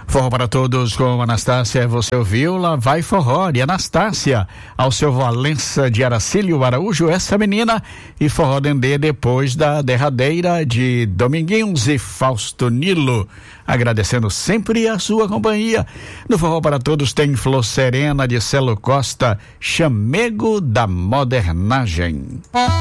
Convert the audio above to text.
Forró para todos com Anastácia, você ouviu? Lá vai forró de Anastácia, ao seu Valença de Aracílio Araújo, essa menina, e forró dendê depois da derradeira de Dominguinhos e Fausto Nilo, agradecendo sempre a sua companhia. No Forró para Todos tem Flor Serena de Celo Costa, Chamego da Modernagem.